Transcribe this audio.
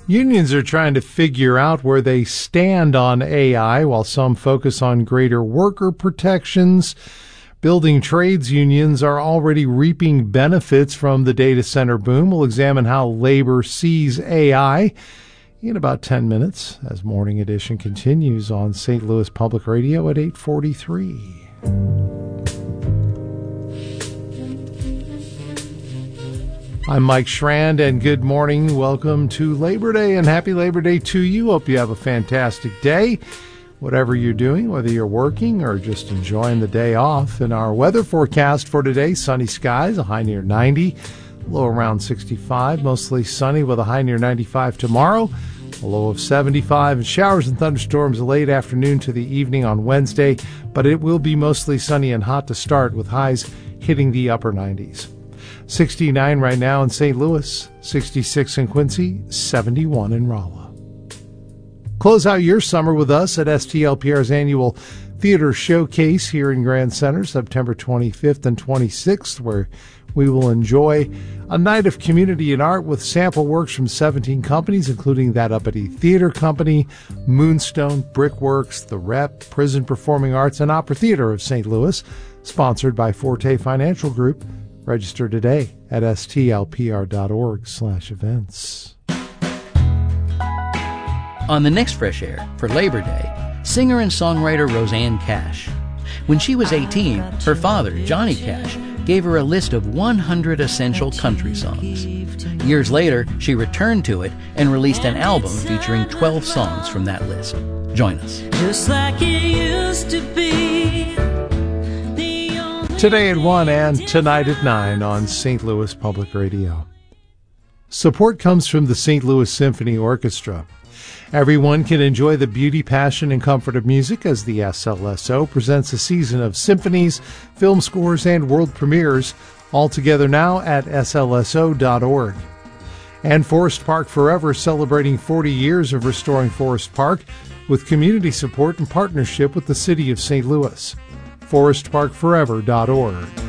Unions are trying to figure out where they stand on AI, while some focus on greater worker protections. Building trades unions are already reaping benefits from the data center boom. We'll examine how labor sees AI in about 10 minutes as Morning Edition continues on St. Louis Public Radio at 8:43. I'm Mike Schrand, and good morning. Welcome to Labor Day, and happy Labor Day to you. Hope you have a fantastic day, whatever you're doing, whether you're working or just enjoying the day off. In our weather forecast for today, sunny skies, a high near 90, low around 65, mostly sunny with a high near 95 tomorrow, a low of 75, and showers and thunderstorms late afternoon to the evening on Wednesday, but it will be mostly sunny and hot to start with highs hitting the upper 90s. 69 right now in St. Louis, 66 in Quincy, 71 in Rolla. Close out your summer with us at STLPR's annual theater showcase here in Grand Center, September 25th and 26th, where we will enjoy a night of community and art with sample works from 17 companies, including That Uppity Theater Company, Moonstone, Brickworks, The Rep, Prison Performing Arts, and Opera Theater of St. Louis, sponsored by Forte Financial Group. Register today at stlpr.org/events. On the next Fresh Air for Labor Day, singer and songwriter Rosanne Cash. When she was 18, her father, Johnny Cash, gave her a list of 100 essential country songs. Years later, she returned to it and released an album featuring 12 songs from that list. Join us. Just like it used to be. Today at 1 and tonight at 9 on St. Louis Public Radio. Support comes from the St. Louis Symphony Orchestra. Everyone can enjoy the beauty, passion, and comfort of music as the SLSO presents a season of symphonies, film scores, and world premieres, all together now at slso.org. And Forest Park Forever, celebrating 40 years of restoring Forest Park with community support and partnership with the City of St. Louis. forestparkforever.org.